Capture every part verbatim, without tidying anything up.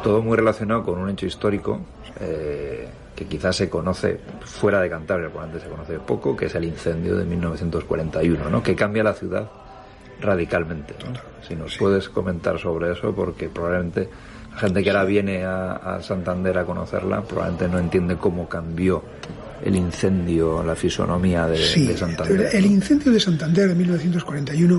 todo muy relacionado con un hecho histórico eh, que quizás se conoce fuera de Cantabria, probablemente se conoce poco, que es el incendio de mil novecientos cuarenta y uno, ¿no? Que cambia la ciudad radicalmente, ¿no? Si nos sí. puedes comentar sobre eso, porque probablemente la gente que ahora viene a, a Santander a conocerla probablemente no entiende cómo cambió el incendio, la fisonomía de, sí, de Santander. El incendio de Santander de mil novecientos cuarenta y uno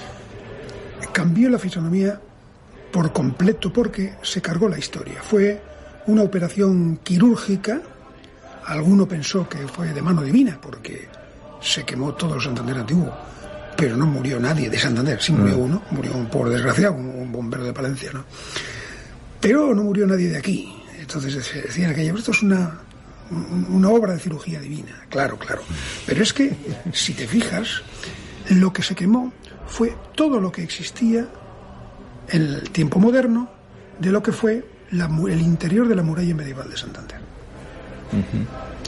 cambió la fisonomía por completo porque se cargó la historia. Fue una operación quirúrgica. Alguno pensó que fue de mano divina porque se quemó todo el Santander antiguo, pero no murió nadie de Santander. Sí murió mm. uno, murió un pobre desgraciado, un bombero de Palencia, ¿no? Pero no murió nadie de aquí. Entonces decían que esto es una, una obra de cirugía divina. Claro, claro. Pero es que, si te fijas, lo que se quemó fue todo lo que existía en el tiempo moderno de lo que fue la, el interior de la muralla medieval de Santander. Uh-huh.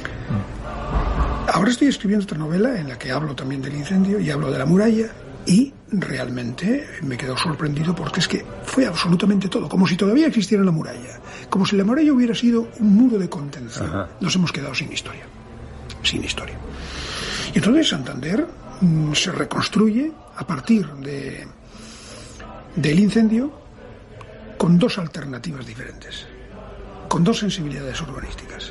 Ahora estoy escribiendo otra novela en la que hablo también del incendio y hablo de la muralla, y realmente me he quedado sorprendido porque es que fue absolutamente todo, como si todavía existiera la muralla, como si la muralla hubiera sido un muro de contención. Ajá. Nos hemos quedado sin historia, sin historia. Y entonces Santander mmm, se reconstruye a partir de del incendio con dos alternativas diferentes, con dos sensibilidades urbanísticas.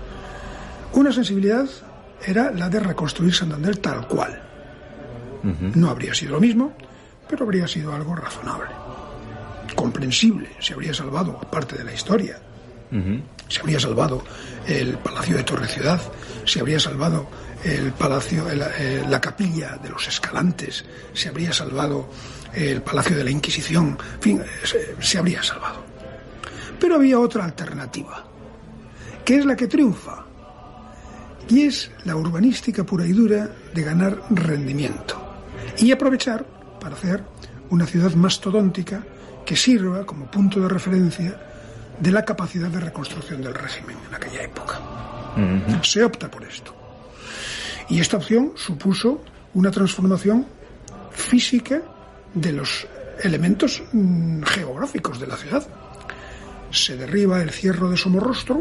Una sensibilidad era la de reconstruir Santander tal cual. Uh-huh. No habría sido lo mismo, pero habría sido algo razonable, comprensible. Se habría salvado parte de la historia. Uh-huh. Se habría salvado el Palacio de Torre Ciudad, se habría salvado el palacio, el, el, la capilla de los Escalantes, se habría salvado el Palacio de la Inquisición, en fin, se, se habría salvado. Pero había otra alternativa, que es la que triunfa, y es la urbanística pura y dura de ganar rendimiento y aprovechar para hacer una ciudad mastodóntica que sirva como punto de referencia de la capacidad de reconstrucción del régimen en aquella época. Uh-huh. Se opta por esto. Y esta opción supuso una transformación física de los elementos mmm, geográficos de la ciudad. Se derriba el cierro de Somorrostro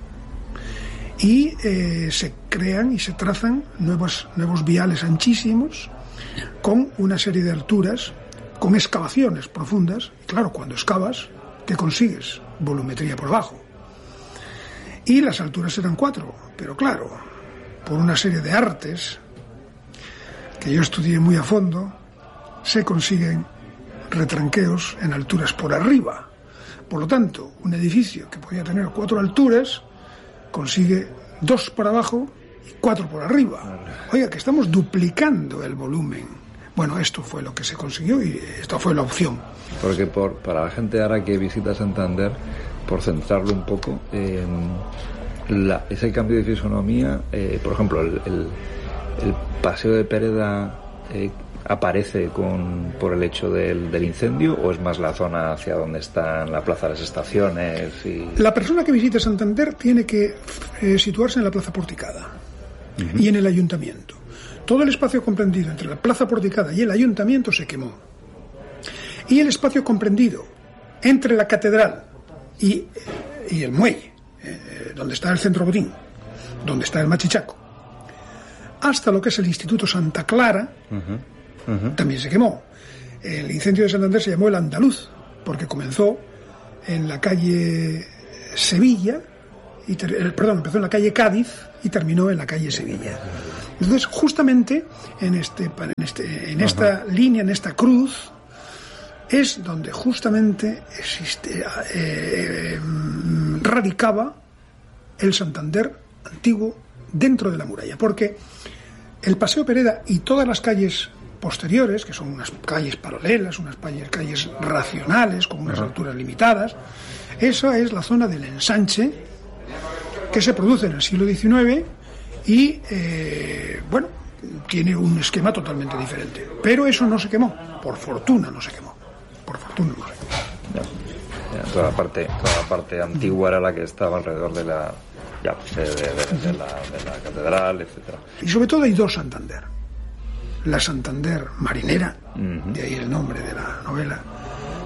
y eh, se crean y se trazan nuevos, nuevos viales anchísimos con una serie de alturas, con excavaciones profundas. Y claro, cuando excavas, ¿qué consigues? Volumetría por abajo. Y las alturas eran cuatro, pero claro, por una serie de artes que yo estudié muy a fondo, se consiguen retranqueos en alturas por arriba. Por lo tanto, un edificio que podía tener cuatro alturas consigue dos por abajo y cuatro por arriba. Oiga, que estamos duplicando el volumen. Bueno, esto fue lo que se consiguió y esta fue la opción. Porque por, para la gente ahora que visita Santander, por centrarlo un poco, eh, la, ese cambio de fisonomía, eh, por ejemplo, el, el, el Paseo de Pereda eh, aparece con por el hecho del, del incendio, o es más la zona hacia donde están la Plaza de las Estaciones. Y... La persona que visite Santander tiene que eh, situarse en la Plaza Porticada uh-huh. y en el Ayuntamiento. Todo el espacio comprendido entre la Plaza Porticada y el Ayuntamiento se quemó. Y el espacio comprendido entre la Catedral y, y el Muelle, eh, donde está el Centro Botín, donde está el Machichaco, hasta lo que es el Instituto Santa Clara, uh-huh. Uh-huh. también se quemó. El incendio de Santander se llamó el Andaluz, porque comenzó en la calle Sevilla, y ter- perdón, empezó en la calle Cádiz y terminó en la calle Sevilla. Entonces, justamente en, este, en, este, en esta uh-huh. línea, en esta cruz, es donde justamente existe, eh, radicaba el Santander antiguo dentro de la muralla, porque el Paseo Pereda y todas las calles posteriores, que son unas calles paralelas, unas calles racionales, con unas uh-huh. alturas limitadas, esa es la zona del ensanche que se produce en el siglo diecinueve y, eh, bueno, tiene un esquema totalmente diferente. Pero eso no se quemó, por fortuna no se quemó. Por fortuna no se quemó. Ya, ya, toda la parte, toda la parte antigua era la que estaba alrededor de la, ya, de, de, de, de, la, de la catedral, etcétera. Y sobre todo hay dos Santander. La Santander marinera, uh-huh. de ahí el nombre de la novela,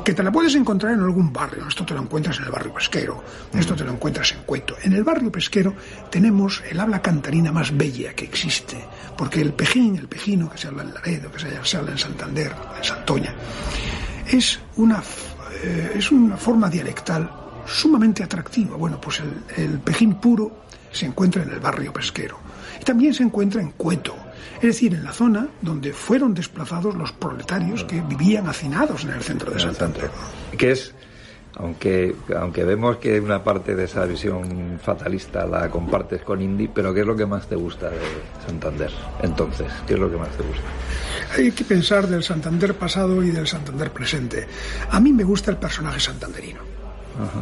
que te la puedes encontrar en algún barrio. Esto te lo encuentras en el barrio pesquero, esto te lo encuentras en Cueto. En el barrio pesquero tenemos el habla cantarina más bella que existe, porque el pejín, el pejino que se habla en Laredo, que se habla en Santander, en Santoña, es una, eh, es una forma dialectal sumamente atractiva. Bueno, pues el, el pejín puro se encuentra en el barrio pesquero y también se encuentra en Cueto, es decir, en la zona donde fueron desplazados los proletarios que vivían hacinados en el centro de Santander. Que es, aunque aunque vemos que una parte de esa visión fatalista la compartes con Indy, pero ¿qué es lo que más te gusta de Santander? Entonces, ¿qué es lo que más te gusta? Hay que pensar del Santander pasado y del Santander presente. A mí me gusta el personaje santanderino. Ajá.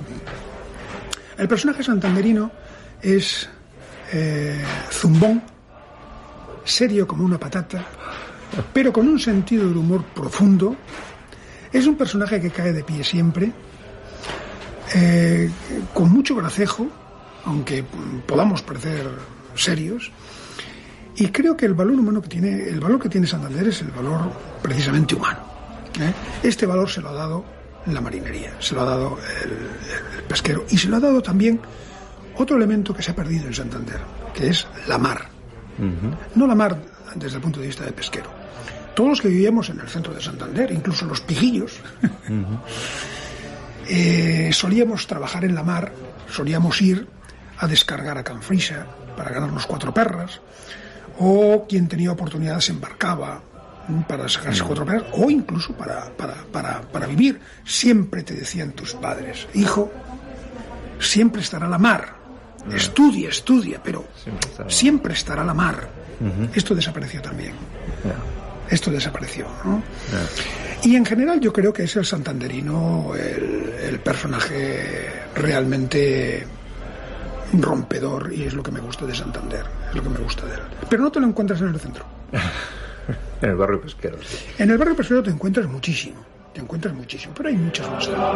El personaje santanderino es eh, zumbón, serio como una patata, pero con un sentido del humor profundo. Es un personaje que cae de pie siempre, eh, con mucho gracejo, aunque podamos parecer serios. Y creo que el valor humano que tiene, el valor que tiene Santander es el valor precisamente humano. ¿eh? Este valor se lo ha dado la marinería, se lo ha dado el, el pesquero, y se lo ha dado también otro elemento que se ha perdido en Santander, que es la mar. Uh-huh. No la mar desde el punto de vista del pesquero. Todos los que vivíamos en el centro de Santander, incluso los pijillos, uh-huh. eh, solíamos trabajar en la mar, solíamos ir a descargar a Canfrisa para ganarnos cuatro perras, o quien tenía oportunidad se embarcaba para sacarse uh-huh. cuatro perras, o incluso para, para, para, para vivir. Siempre te decían tus padres: hijo, siempre estará la mar. Yeah. Estudia, estudia, pero siempre estará, siempre estará la mar. Uh-huh. Esto desapareció también. Yeah. Esto desapareció, ¿no? Yeah. Y en general yo creo que es el santanderino el, el personaje realmente rompedor, y es lo que me gusta de Santander, es lo que me gusta de él. Pero no te lo encuentras en el centro. En el barrio pesquero, sí. En el barrio pesquero te encuentras muchísimo, te encuentras muchísimo, pero hay muchas más.